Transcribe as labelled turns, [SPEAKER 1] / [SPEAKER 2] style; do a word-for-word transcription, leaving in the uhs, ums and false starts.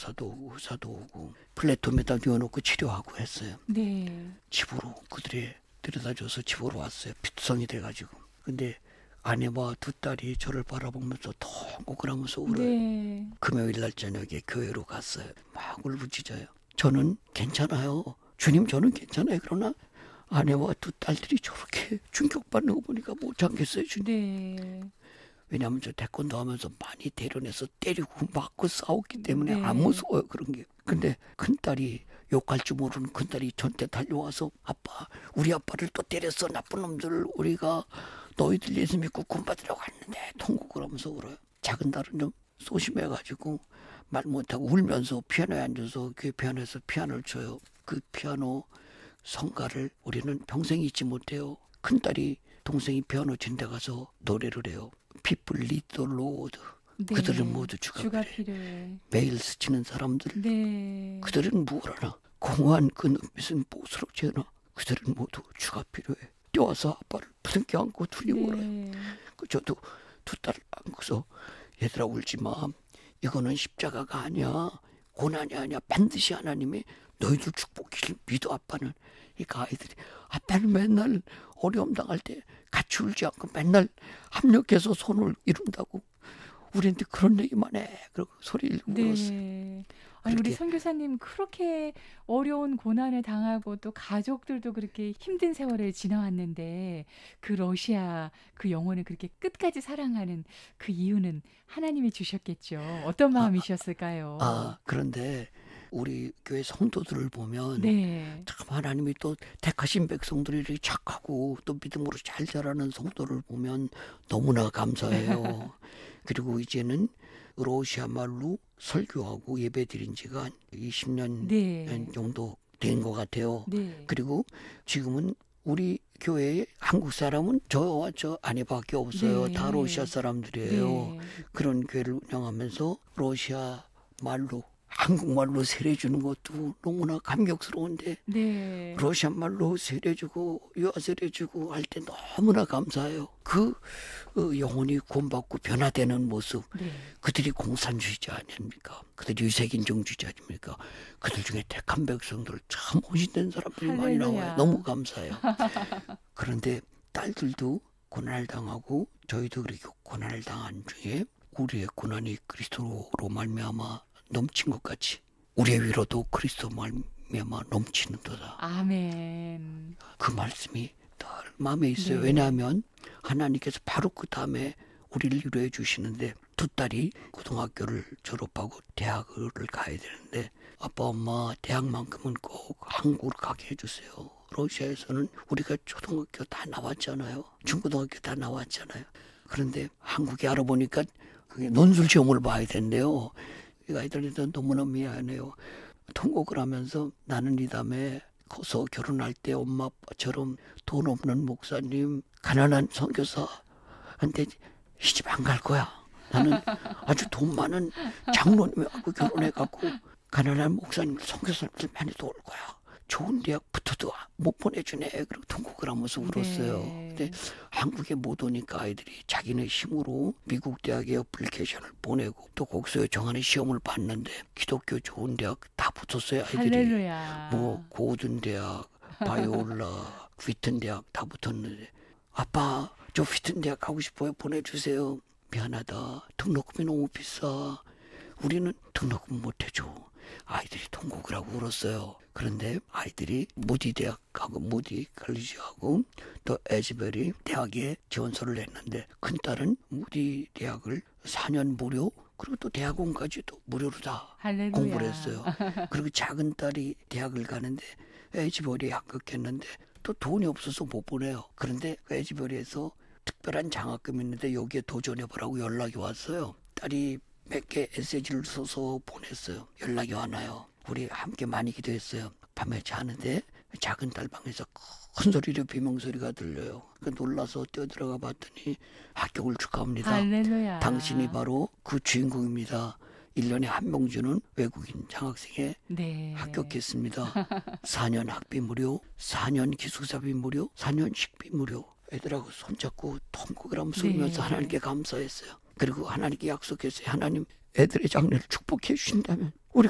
[SPEAKER 1] 간호사도 오고 의사도 오고 플랫폼에다 누워놓고 치료하고 했어요.
[SPEAKER 2] 네.
[SPEAKER 1] 집으로 그들이 데려다줘서 집으로 왔어요. 피투성이 돼가지고. 근데 아내와 두 딸이 저를 바라보면서 통곡을 하면서 울어요.
[SPEAKER 2] 네.
[SPEAKER 1] 금요일 날 저녁에 교회로 갔어요. 막 울부짖어요. 저는 괜찮아요. 주님 저는 괜찮아요. 그러나 아내와 두 딸들이 저렇게 충격받는 거 보니까 못 참겠어요. 주님.
[SPEAKER 2] 네.
[SPEAKER 1] 왜냐하면 저 태권도 하면서 많이 대련해서 때리고 맞고 싸웠기 때문에
[SPEAKER 2] 네.
[SPEAKER 1] 안 무서워요. 그런 게. 근데 큰딸이 욕할 줄 모르는 큰딸이 저한테 달려와서 아빠 우리 아빠를 또 때렸어. 나쁜 놈들. 우리가 너희들 예수 믿고 구원받으려고 했는데 통곡을 하면서 울어요. 작은 딸은 좀 소심해가지고 말 못하고 울면서 피아노에 앉아서 그 피아노에서 피아노를 쳐요. 그 피아노 성가를 우리는 평생 잊지 못해요. 큰딸이 동생이 피아노 친 데 가서 노래를 해요. People need the Lord.
[SPEAKER 2] 네.
[SPEAKER 1] 그들은 모두 주가,
[SPEAKER 2] 주가
[SPEAKER 1] 필요해.
[SPEAKER 2] 필요해.
[SPEAKER 1] 매일 스치는 사람들.
[SPEAKER 2] 네.
[SPEAKER 1] 그들은 무엇 하나. 공허한 그 눈빛은 보스럽지 않아. 그들은 모두 주가 필요해. 뛰어와서 아빠를 부둥켜 안고 둘리고 울어요.
[SPEAKER 2] 네.
[SPEAKER 1] 그 저도 두 딸을 안고서 얘들아 울지 마. 이거는 십자가가 아니야. 고난이 아니야. 반드시 하나님이 너희들 축복기를 믿어. 아빠는. 그러니까 아이들이 아빠는 맨날 어려움 당할 때 같이 울지 않고 맨날 합력해서 손을 이룬다고. 우리한테 그런 얘기만 해. 그러고 소리를 울었어요.
[SPEAKER 2] 네. 아니 우리
[SPEAKER 1] 그렇게.
[SPEAKER 2] 선교사님 그렇게 어려운 고난을 당하고 또 가족들도 그렇게 힘든 세월을 지나왔는데 그 러시아 그 영혼을 그렇게 끝까지 사랑하는 그 이유는 하나님이 주셨겠죠. 어떤 마음이셨을까요?
[SPEAKER 1] 아 그런데 우리 교회 성도들을 보면
[SPEAKER 2] 네.
[SPEAKER 1] 참 하나님이 또 택하신 백성들이 이렇게 착하고 또 믿음으로 잘 자라는 성도를 보면 너무나 감사해요. 그리고 이제는 러시아 말로 설교하고 예배 드린 지가 한 이십 년
[SPEAKER 2] 네.
[SPEAKER 1] 정도 된 것 같아요.
[SPEAKER 2] 네.
[SPEAKER 1] 그리고 지금은 우리 교회에 한국 사람은 저와 저 아내밖에 없어요.
[SPEAKER 2] 네.
[SPEAKER 1] 다 러시아 사람들이에요.
[SPEAKER 2] 네.
[SPEAKER 1] 그런 교회를 운영하면서 러시아 말로 한국말로 세례주는 것도 너무나 감격스러운데
[SPEAKER 2] 네.
[SPEAKER 1] 러시아 말로 세례주고 유아 세례주고 할 때 너무나 감사해요. 그 어, 영혼이 구원받고 변화되는 모습.
[SPEAKER 2] 네.
[SPEAKER 1] 그들이 공산주의자 아닙니까? 그들이 유색인종주의자 아닙니까? 그들 중에 택한 백성들 참 헌신된 사람들이 많이
[SPEAKER 2] 할렐루야.
[SPEAKER 1] 나와요. 너무 감사해요. 그런데 딸들도 고난을 당하고 저희도 그렇게 고난을 당한 중에 우리의 고난이 그리스도로 말미암아 넘친 것 같이 우리의 위로도 그리스도 말미암아 넘치는도다.
[SPEAKER 2] 아멘.
[SPEAKER 1] 그 말씀이 늘 마음에 있어요.
[SPEAKER 2] 네.
[SPEAKER 1] 왜냐하면 하나님께서 바로 그 다음에 우리를 위로해 주시는데 두 딸이 고등학교를 졸업하고 대학을 가야 되는데 아빠 엄마 대학만큼은 꼭 한국으로 가게 해주세요. 러시아에서는 우리가 초등학교 다 나왔잖아요. 중고등학교 다 나왔잖아요. 그런데 한국에 알아보니까 그게 논술 시험을 봐야 된대요. 이 아이들한테 너무나 미안해요. 통곡을 하면서 나는 이 다음에 커서 결혼할 때 엄마 아빠처럼 돈 없는 목사님, 가난한 선교사한테 시집 안 갈 거야. 나는 아주 돈 많은 장로님하고 결혼해갖고 가난한 목사님, 선교사님들 많이 도울 거야. 좋은 대학 붙어도 못 보내주네. 그리고 통곡을 하면서 울었어요.
[SPEAKER 2] 네.
[SPEAKER 1] 근데 한국에 못 오니까 아이들이 자기네 힘으로 미국 대학에 어플리케이션을 보내고 또 거기서 정하는 시험을 봤는데 기독교 좋은 대학 다 붙었어요. 아이들이.
[SPEAKER 2] 할렐루야.
[SPEAKER 1] 뭐 고든 대학, 바이올라, 휘튼 대학 다 붙었는데 아빠 저 휘튼 대학 가고 싶어요. 보내주세요. 미안하다. 등록금이 너무 비싸. 우리는 등록금 못 해줘. 아이들이 통곡을 하고 울었어요. 그런데 아이들이 모디 대학하고 모디 칼리지하고 또 에즈베리 대학에 지원서를 냈는데 큰딸은 모디 대학을 사 년 무료 그리고 또 대학원까지도 무료로 다
[SPEAKER 2] 할렐루야.
[SPEAKER 1] 공부를 했어요. 그리고 작은 딸이 대학을 가는데 에즈베리에 합격했는데 또 돈이 없어서 못 보내요. 그런데 그 에즈베리에서 특별한 장학금이 있는데 여기에 도전해보라고 연락이 왔어요. 딸이 몇 개 에세이를 써서 보냈어요. 연락이 와나요. 우리 함께 많이 기도했어요. 밤에 자는데 작은 딸 방에서 큰 소리로 비명소리가 들려요. 그 놀라서 뛰어들어가 봤더니 합격을 축하합니다.
[SPEAKER 2] 할렐루야.
[SPEAKER 1] 당신이 바로 그 주인공입니다. 일 년에 한 명 주는 외국인 장학생에
[SPEAKER 2] 네.
[SPEAKER 1] 합격했습니다. 사 년 학비 무료, 사 년 기숙사비 무료, 사 년 식비 무료. 애들하고 손잡고 통곡을 하면서 울면서
[SPEAKER 2] 네.
[SPEAKER 1] 하나님께 감사했어요. 그리고 하나님께 약속했어요. 하나님 애들의 장래를 축복해 주신다면